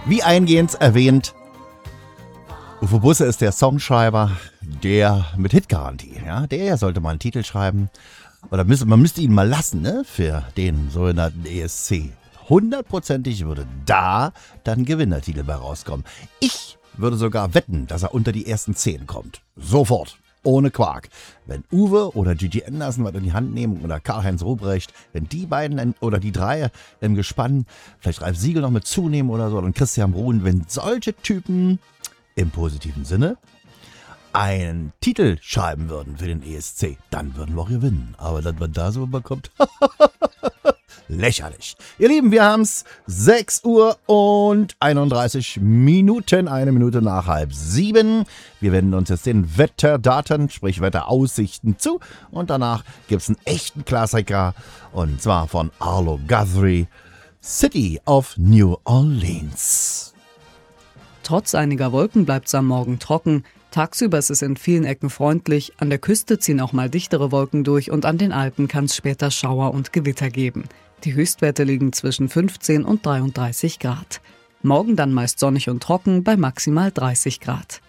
Wie eingehend erwähnt, Uwe Busse ist der Songschreiber, der mit Hitgarantie, ja, der sollte mal einen Titel schreiben. Oder man müsste ihn mal lassen, ne, für den sogenannten ESC. 100%ig würde da dann Gewinnertitel bei rauskommen. Ich würde sogar wetten, dass er unter die ersten 10 kommt. Sofort. Ohne Quark. Wenn Uwe oder Gigi Anderson was in die Hand nehmen oder Karl-Heinz Ruprecht, wenn die beiden oder die drei im Gespann, vielleicht Ralf Siegel noch mit zunehmen oder so, und Christian Bruhn, wenn solche Typen im positiven Sinne einen Titel schreiben würden für den ESC, dann würden wir auch gewinnen. Aber dass man da so bekommt, lächerlich. Ihr Lieben, wir haben es 6 Uhr und 31 Minuten, 1 Minute nach 6:30. Wir wenden uns jetzt den Wetterdaten, sprich Wetteraussichten zu. Und danach gibt es einen echten Klassiker, und zwar von Arlo Guthrie, City of New Orleans. Trotz einiger Wolken bleibt es am Morgen trocken. Tagsüber ist es in vielen Ecken freundlich. An der Küste ziehen auch mal dichtere Wolken durch und an den Alpen kann es später Schauer und Gewitter geben. Die Höchstwerte liegen zwischen 15 und 33 Grad. Morgen dann meist sonnig und trocken bei maximal 30 Grad.